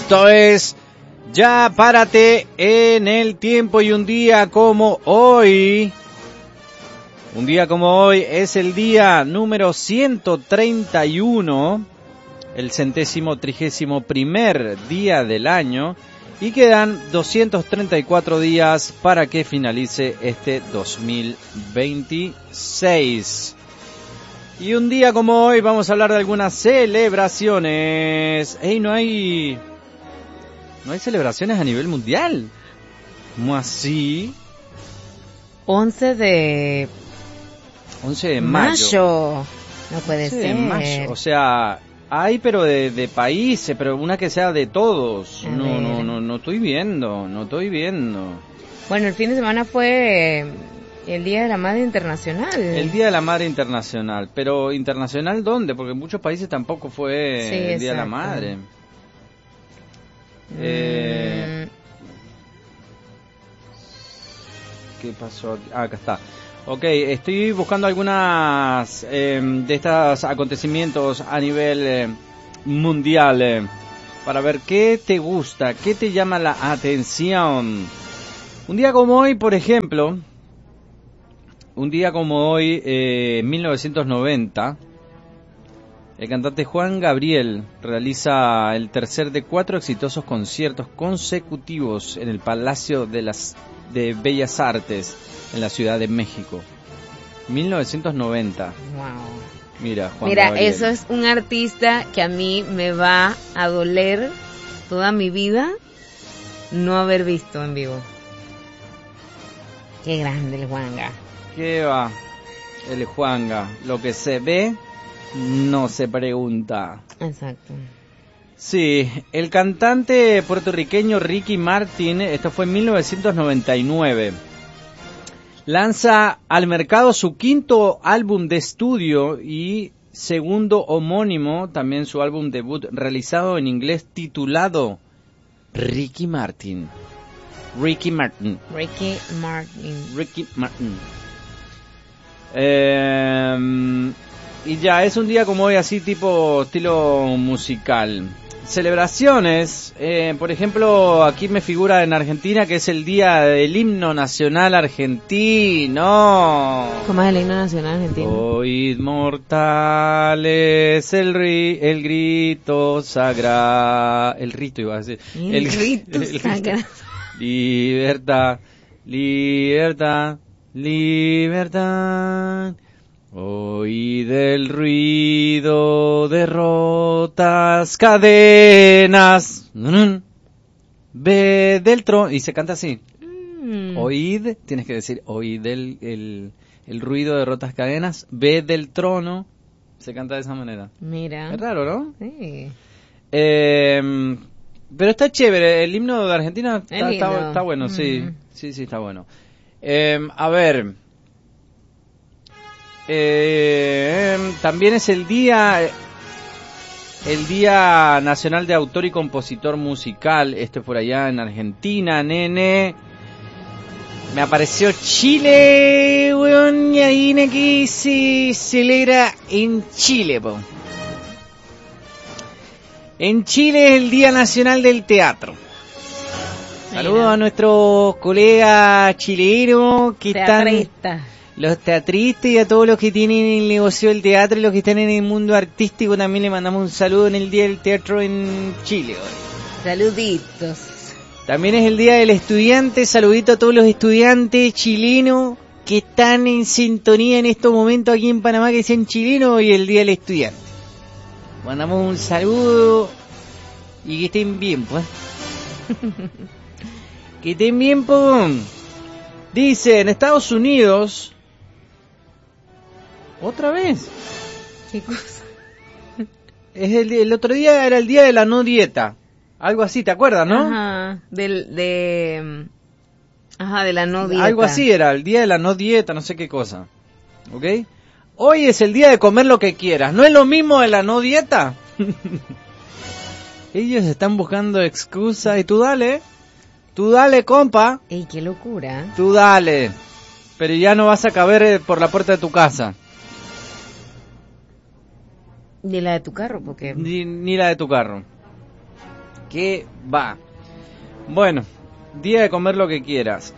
Esto es Ya Párate en el Tiempo y un día como hoy. Un día como hoy es el día número 131, el 131º día del año, y quedan 234 días para que finalice este 2026. Y un día como hoy vamos a hablar de algunas celebraciones. ¡Ey, no hay celebraciones a nivel mundial! ¿Cómo así? 11 de mayo. No puede 11 ser. de mayo. O sea, hay pero de países, pero una que sea de todos. No estoy viendo. Bueno, el fin de semana fue el Día de la Madre Internacional. El Día de la Madre Internacional. Pero ¿internacional dónde? Porque en muchos países tampoco fue el Día de la Madre. ¿Qué pasó aquí? Acá está. Ok, estoy buscando algunas de estos acontecimientos a nivel mundial para ver qué te gusta, qué te llama la atención. Un día como hoy, por ejemplo, en 1990, el cantante Juan Gabriel realiza el tercer de 4 exitosos conciertos consecutivos en el Palacio de Bellas Artes en la Ciudad de México. 1990. Wow. Mira, Juan Gabriel. Eso es un artista que a mí me va a doler toda mi vida no haber visto en vivo. Qué grande el Juanga. ¿Qué va? El Juanga. Lo que se ve no se pregunta. Exacto. Sí, el cantante puertorriqueño Ricky Martin, esto fue en 1999, lanza al mercado su quinto álbum de estudio y segundo homónimo, también su álbum debut realizado en inglés titulado Ricky Martin. Y ya, es un día como hoy así tipo estilo musical. Celebraciones, por ejemplo, aquí me figura en Argentina que es el día del himno nacional argentino. ¿Cómo es el himno nacional argentino? Oíd mortales el grito sagrado. El rito iba a decir. El grito sagrado. Libertad, libertad, libertad. Oíd el ruido de rotas cadenas. Ve del trono. Y se canta así. Oíd, tienes que decir, oíd el ruido de rotas cadenas. Ve del trono. Se canta de esa manera. Mira. Es raro, ¿no? Sí. Pero está chévere. El himno de Argentina está bueno, sí. Sí, está bueno. A ver. También es el día nacional de autor y compositor musical. Esto es por allá en Argentina, nene. Me apareció Chile, weón, y ahí aquí se celebra en Chile, po. En Chile es el Día Nacional del Teatro. Saludos a nuestros colegas chilenos que están... Los teatristas y a todos los que tienen el negocio del teatro y los que están en el mundo artístico también le mandamos un saludo en el Día del Teatro en Chile hoy. Saluditos. También es el Día del Estudiante, saludito a todos los estudiantes chilenos que están en sintonía en estos momentos aquí en Panamá, que sean chilenos, y el Día del Estudiante. Mandamos un saludo y que estén bien, pues. Que estén bien, pues. Dice, en Estados Unidos... ¿Otra vez? ¿Qué cosa? El otro día era el día de la no dieta. Algo así, ¿te acuerdas, no? Ajá, de la no dieta. Algo así era, el día de la no dieta, no sé qué cosa. ¿Ok? Hoy es el día de comer lo que quieras. ¿No es lo mismo de la no dieta? Ellos están buscando excusas y tú dale, compa. ¡Ey, qué locura! Tú dale. Pero ya no vas a caber por la puerta de tu casa. Ni la de tu carro, porque... Ni la de tu carro. ¿Qué va? Bueno, día de comer lo que quieras.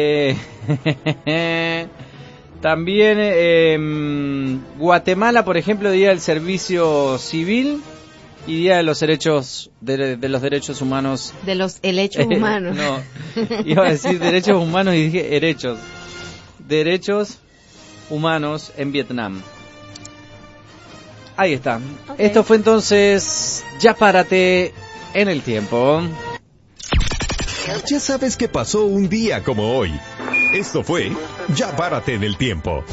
También Guatemala, por ejemplo, día del servicio civil y día de los derechos de los derechos humanos. De los helechos humanos. No, iba a decir derechos humanos y dije herechos. Derechos humanos en Vietnam. Ahí está. Okay. Esto fue entonces Ya Párate en el Tiempo. Ya sabes qué pasó un día como hoy. Esto fue Ya Párate en el Tiempo.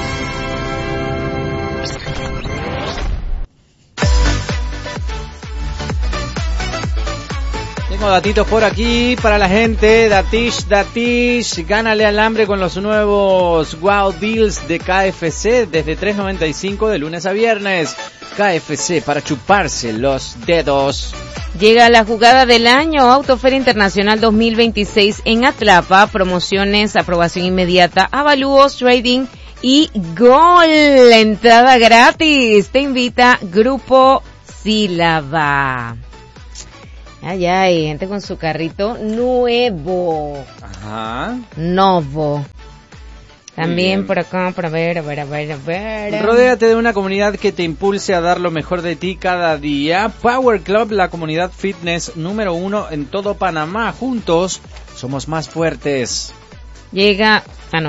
Tengo datitos por aquí para la gente. Datish, gánale al hambre con los nuevos Wow Deals de KFC desde $3.95 de lunes a viernes. KFC para chuparse los dedos. Llega la jugada del año, Autoferia Internacional 2026 en Atlapa, promociones, aprobación inmediata, avalúos, trading y gol, entrada gratis. Te invita Grupo Sílaba. Ay, gente con su carrito nuevo. Ajá. Novo. También por acá, para ver. Rodéate de una comunidad que te impulse a dar lo mejor de ti cada día. Power Club, la comunidad fitness número 1 en todo Panamá. Juntos somos más fuertes. Llega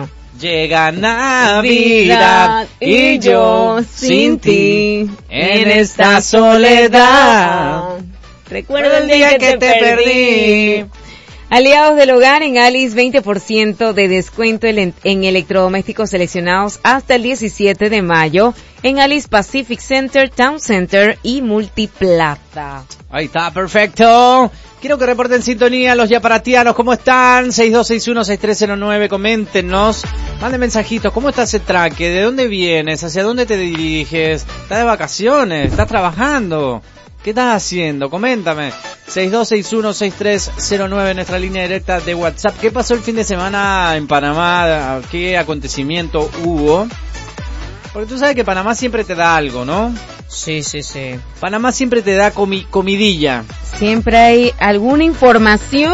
Navidad y yo sin ti en esta soledad. Recuerda el día que te perdí. Aliados del hogar en Alice, 20% de descuento en electrodomésticos seleccionados hasta el 17 de mayo en Alice Pacific Center, Town Center y Multiplaza. Ahí está, perfecto. Quiero que reporten sintonía los yaparatianos. ¿Cómo están? 6261-6309, coméntenos. Manden mensajitos. ¿Cómo está ese traque? ¿De dónde vienes? ¿Hacia dónde te diriges? ¿Estás de vacaciones? ¿Estás trabajando? ¿Qué estás haciendo? Coméntame. 6261-6309, nuestra línea directa de WhatsApp. ¿Qué pasó el fin de semana en Panamá? ¿Qué acontecimiento hubo? Porque tú sabes que Panamá siempre te da algo, ¿no? Sí. Panamá siempre te da comidilla. Siempre hay alguna información.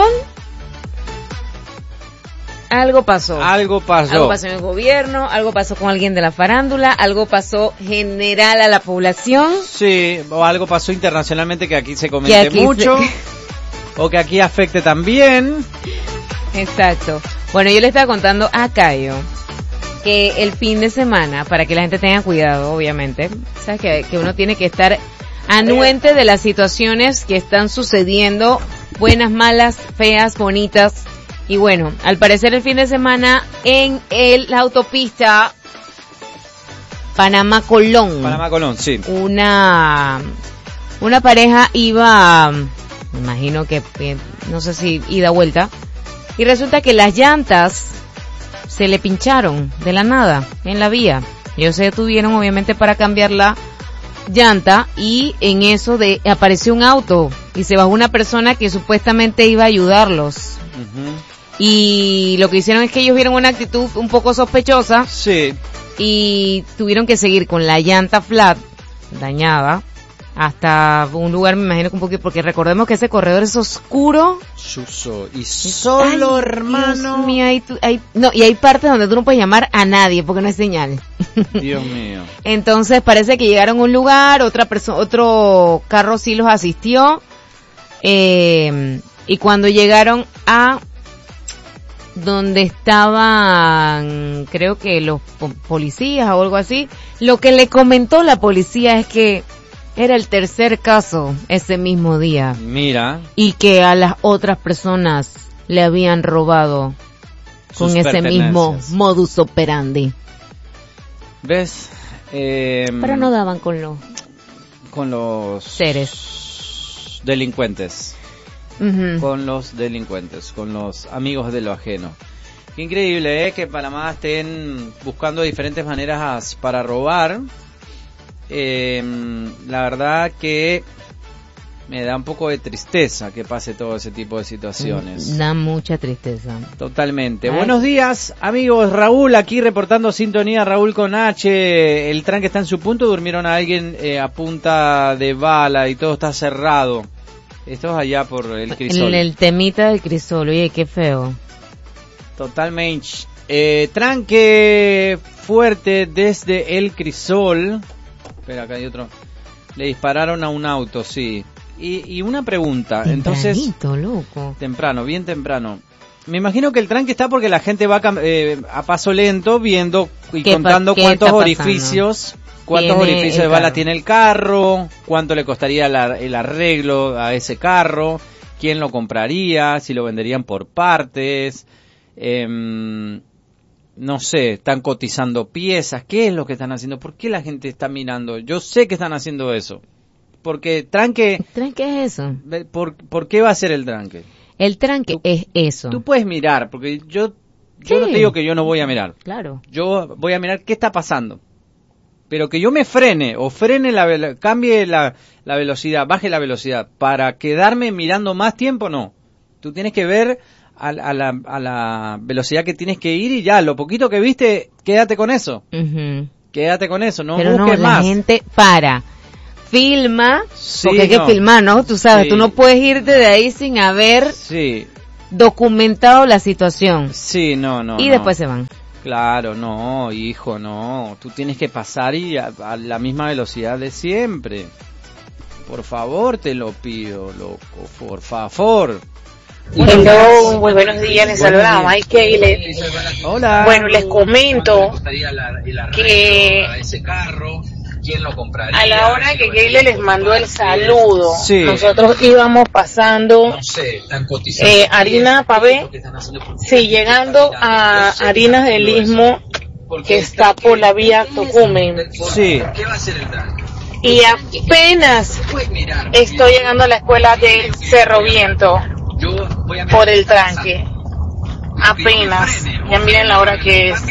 Algo pasó en el gobierno, algo pasó con alguien de la farándula, algo pasó general a la población. Sí, o algo pasó internacionalmente que aquí se comente mucho, o que aquí afecte también. Exacto. Bueno, yo le estaba contando a Cayo que el fin de semana, para que la gente tenga cuidado, obviamente, sabes que uno tiene que estar anuente de las situaciones que están sucediendo, buenas, malas, feas, bonitas. Y bueno, al parecer el fin de semana en la autopista Panamá-Colón, sí. Una pareja iba, me imagino que, no sé si ida-vuelta, y resulta que las llantas se le pincharon de la nada en la vía. Ellos se detuvieron obviamente para cambiar la llanta y en eso apareció un auto y se bajó una persona que supuestamente iba a ayudarlos. Uh-huh. Y lo que hicieron es que ellos vieron una actitud un poco sospechosa. Sí. Y tuvieron que seguir con la llanta flat dañada hasta un lugar, me imagino que un poquito, porque recordemos que ese corredor es oscuro. Chuso. Y solo, hermano. Dios mío, y hay partes donde tú no puedes llamar a nadie porque no hay señal. Dios mío. Entonces parece que llegaron a un lugar, otro carro sí los asistió. Y cuando llegaron a donde estaban, creo que los policías o algo así, lo que le comentó la policía es que era el tercer caso ese mismo día. Mira. Y que a las otras personas le habían robado con ese mismo modus operandi. ¿Ves? Pero no daban con los seres delincuentes. Uh-huh. Con los delincuentes, con los amigos de lo ajeno. Qué increíble, que Panamá estén buscando diferentes maneras para robar. La verdad que me da un poco de tristeza que pase todo ese tipo de situaciones. Da mucha tristeza. Totalmente. Ay. Buenos días, amigos. Raúl aquí reportando sintonía. Raúl con H. El tranque está en su punto. Durmieron a alguien a punta de bala y todo está cerrado. Esto es allá por el Crisol. El temita del Crisol, oye, qué feo. Totalmente. Tranque fuerte desde el Crisol. Espera, acá hay otro. Le dispararon a un auto, sí. Y una pregunta, entonces... Loco. Temprano, bien temprano. Me imagino que el tranque está porque la gente va a paso lento viendo y contando cuántos orificios de bala tiene el carro, cuánto le costaría el arreglo a ese carro, quién lo compraría, si lo venderían por partes, no sé, están cotizando piezas, ¿qué es lo que están haciendo? ¿Por qué la gente está mirando? Yo sé que están haciendo eso. Porque tranque... ¿Tranque es eso? ¿Por qué va a ser el tranque? El tranque es eso. Tú puedes mirar, porque yo no te digo que yo no voy a mirar. Claro. Yo voy a mirar qué está pasando. Pero que yo me frene, o cambie la velocidad, baje la velocidad, para quedarme mirando más tiempo, no. Tú tienes que ver a la velocidad que tienes que ir y ya, lo poquito que viste, quédate con eso. Uh-huh. Quédate con eso, no pero busques no, más. La gente filma, sí, porque hay que filmar, ¿no? Tú sabes, tú no puedes irte de ahí sin haber documentado la situación. Sí, no. Y después se van. Claro, no, hijo, no. Tú tienes que pasar y a la misma velocidad de siempre. Por favor, te lo pido, loco, por favor. Hello, muy buenos días, les saluda Mike. Hola. Bueno, les comento que a la hora que Keile les mandó el saludo, nosotros íbamos pasando harina Pavé, llegando a Harinas del Istmo, que está por la vía Tocumen. Sí. Y apenas estoy llegando a la escuela del Cerro Viento por el tranque. Apenas. Ya miren la hora que es.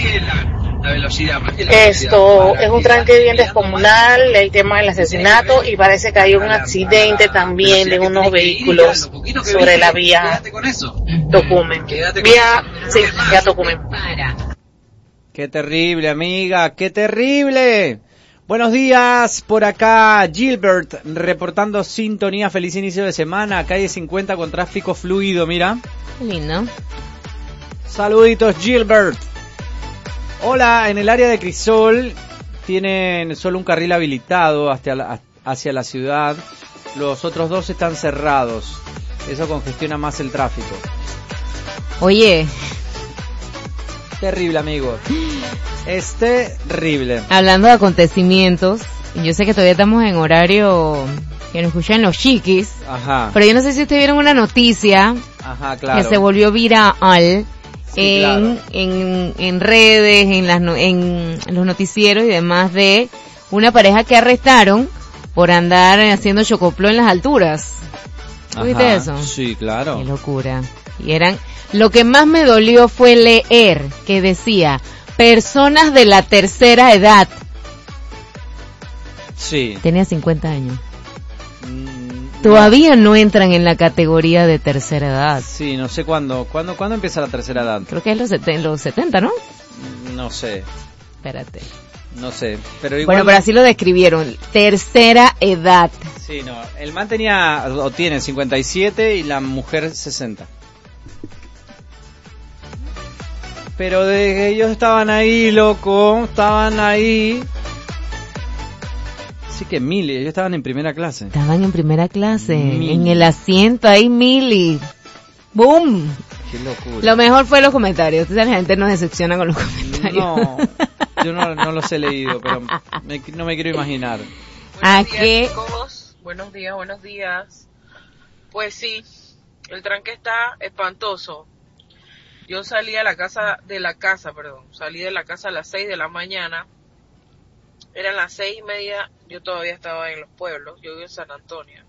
Esto es un tranque bien descomunal, el tema del asesinato, y parece que hay un accidente también de unos vehículos sobre la vía Tocumen. Vía Tocumen. Qué terrible, amiga, qué terrible. Buenos días, por acá Gilbert, reportando sintonía, feliz inicio de semana, calle 50 con tráfico fluido, mira. Qué lindo. Saluditos, Gilbert. Hola, en el área de Crisol tienen solo un carril habilitado hacia la ciudad, los otros dos están cerrados, eso congestiona más el tráfico. Oye. Terrible, amigo. Es terrible. Hablando de acontecimientos, yo sé que todavía estamos en horario que nos escuchan los chiquis. Ajá. Pero yo no sé si ustedes vieron una noticia. Ajá, claro. Que se volvió viral sí, en redes, en los noticieros y demás, de una pareja que arrestaron por andar haciendo chocoplo en las alturas. ¿Viste eso? Sí, claro. Qué locura. Y lo que más me dolió fue leer que decía personas de la tercera edad. Sí. Tenía 50 años. Todavía no entran en la categoría de tercera edad. Sí, no sé cuándo empieza la tercera edad. Creo que es los 70, ¿no? No sé. Espérate. No sé, pero igual... Bueno, pero así lo describieron, tercera edad. Sí, no, el man tiene 57 y la mujer 60. Pero ellos estaban ahí, loco, estaban ahí. Así que Mili, ellos estaban en primera clase. Estaban en primera clase, en el asiento ahí Mili. ¡Boom! ¡Qué locura! Lo mejor fue los comentarios. La gente nos decepciona con los comentarios. No, yo no los he leído, pero no me quiero imaginar. Buenos días, chicos. Buenos días. Pues sí, el tranque está espantoso. Yo salí de la casa a las 6 de la mañana. Eran las 6:30, yo todavía estaba en los pueblos, yo vivo en San Antonio.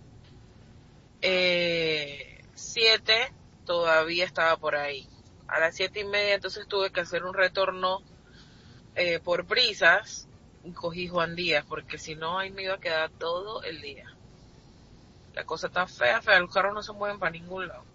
7 todavía estaba por ahí. A las 7:30 entonces tuve que hacer un retorno por prisas y cogí Juan Díaz, porque si no ahí me iba a quedar todo el día. La cosa está fea, los carros no se mueven para ningún lado.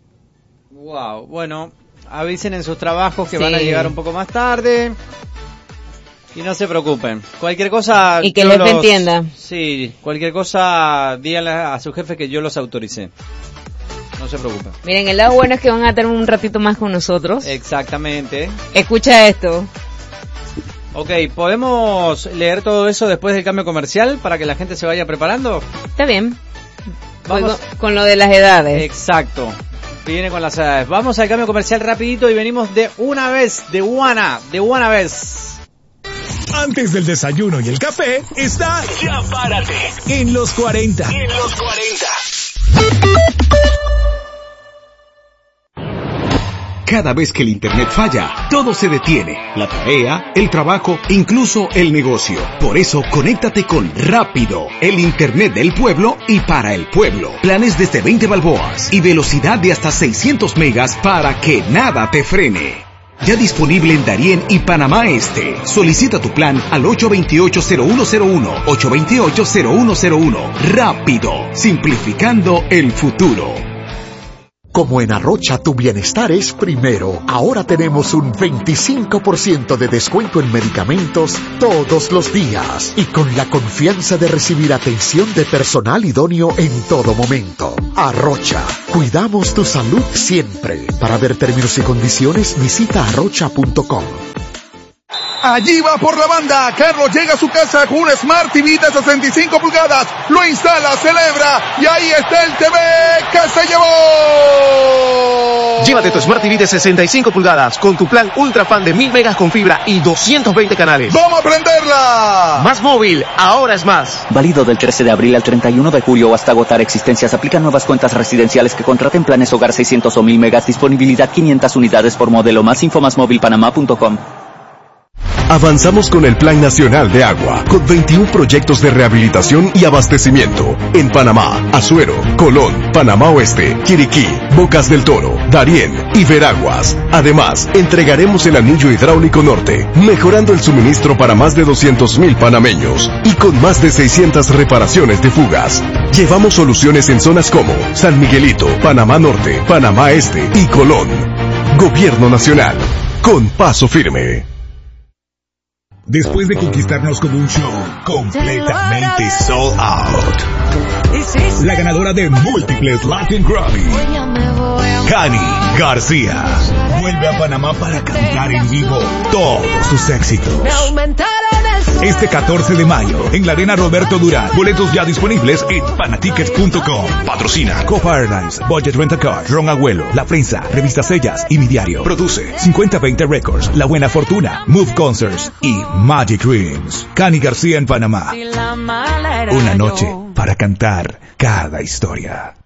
Wow, bueno, avisen en sus trabajos que van a llegar un poco más tarde. Y no se preocupen. Cualquier cosa... Y que el jefe entienda. Sí, cualquier cosa, díganle a su jefe que yo los autoricé. No se preocupen. Miren, el lado bueno es que van a tener un ratito más con nosotros. Exactamente. Escucha esto. Ok, ¿podemos leer todo eso después del cambio comercial para que la gente se vaya preparando? Está bien. Vamos con lo de las edades. Exacto. Viene con las edades. Vamos al cambio comercial rapidito y venimos de una vez, de una vez. Antes del desayuno y el café, está Ya Párate en los 40. Cada vez que el internet falla, todo se detiene. La tarea, el trabajo, incluso el negocio. Por eso, conéctate con Rápido, el internet del pueblo y para el pueblo. Planes desde 20 balboas y velocidad de hasta 600 megas para que nada te frene. Ya disponible en Darién y Panamá Este. Solicita tu plan al 828-0101, 828-0101. Rápido, simplificando el futuro. Como en Arrocha tu bienestar es primero, ahora tenemos un 25% de descuento en medicamentos todos los días y con la confianza de recibir atención de personal idóneo en todo momento. Arrocha, cuidamos tu salud siempre. Para ver términos y condiciones, visita arrocha.com. Allí va por la banda, Carlos llega a su casa con un Smart TV de 65 pulgadas, lo instala, celebra y ahí está el TV que se llevó. Llévate tu Smart TV de 65 pulgadas con tu plan Ultra Fan de 1000 megas con fibra y 220 canales. ¡Vamos a prenderla! Más móvil, ahora es más. Válido del 13 de abril al 31 de julio o hasta agotar existencias. Aplican nuevas cuentas residenciales que contraten planes hogar 600 o 1000 megas. Disponibilidad 500 unidades por modelo. Más info másmovilpanamá.com. Avanzamos con el Plan Nacional de Agua, con 21 proyectos de rehabilitación y abastecimiento en Panamá, Azuero, Colón, Panamá Oeste, Chiriquí, Bocas del Toro, Darién y Veraguas. Además, entregaremos el anillo hidráulico norte, mejorando el suministro para más de 200,000 panameños y con más de 600 reparaciones de fugas. Llevamos soluciones en zonas como San Miguelito, Panamá Norte, Panamá Este y Colón. Gobierno Nacional, con paso firme. Después de conquistarnos con un show completamente sold out, la ganadora de múltiples Latin Grammy, Cani García, vuelve a Panamá para cantar en vivo todos sus éxitos. Este 14 de mayo, en la Arena Roberto Durán. Boletos ya disponibles en panatickets.com. Patrocina Copa Airlines, Budget Rent a Car, Ron Abuelo, La Prensa, Revistas Ellas y Mi Diario. Produce 5020 Records, La Buena Fortuna, Move Concerts y Magic Dreams. Cani García en Panamá. Una noche para cantar cada historia.